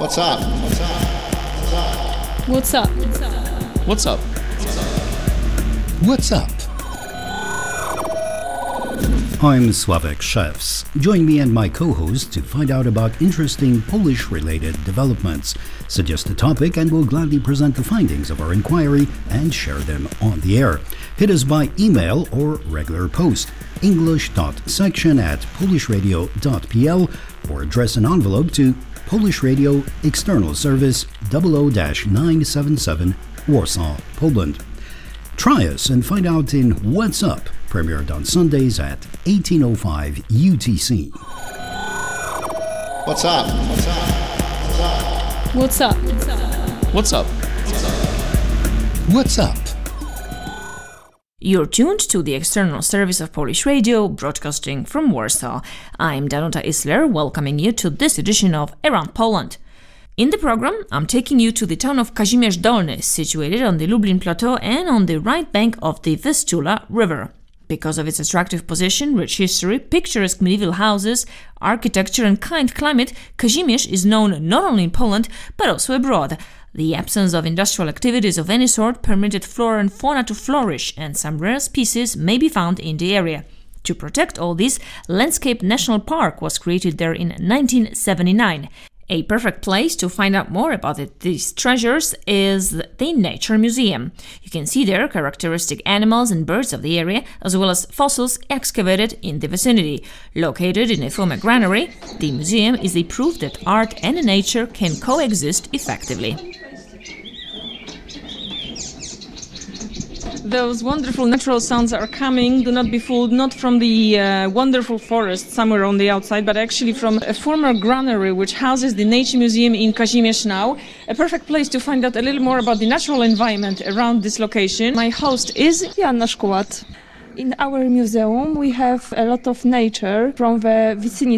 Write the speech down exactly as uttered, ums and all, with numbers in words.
What's up? What's up? What's up? What's up? What's up? I'm Sławek Szewc. Join me and my co-host to find out about interesting Polish-related developments. Suggest a topic and we'll gladly present the findings of our inquiry and share them on the air. Hit us by email or regular post, english.section at polishradio.pl, or address an envelope to Polish Radio External Service double oh nine seven seven, Warsaw, Poland. Try us and find out in What's Up, premiered on Sundays at eighteen oh five U T C. What's up? What's up? What's up? What's up? What's up? You're tuned to the external service of Polish Radio, broadcasting from Warsaw. I'm Danuta Isler, welcoming you to this edition of Around Poland. In the program, I'm taking you to the town of Kazimierz Dolny, situated on the Lublin Plateau and on the right bank of the Vistula River. Because of its attractive position, rich history, picturesque medieval houses, architecture and kind climate, Kazimierz is known not only in Poland, but also abroad. The absence of industrial activities of any sort permitted flora and fauna to flourish, and some rare species may be found in the area. To protect all this, Landscape National Park was created there in nineteen seventy-nine. A perfect place to find out more about it, these treasures is the Nature Museum. You can see there characteristic animals and birds of the area, as well as fossils excavated in the vicinity. Located in a former granary, the museum is a proof that art and nature can coexist effectively. Those wonderful natural sounds are coming. Do not be fooled, not from the uh, wonderful forest somewhere on the outside, but actually from a former granary which houses the Nature Museum in Kazimierz now. A perfect place to find out a little more about the natural environment around this location. My host is Joanna Szkułat. In our museum we have a lot of nature from the vicinity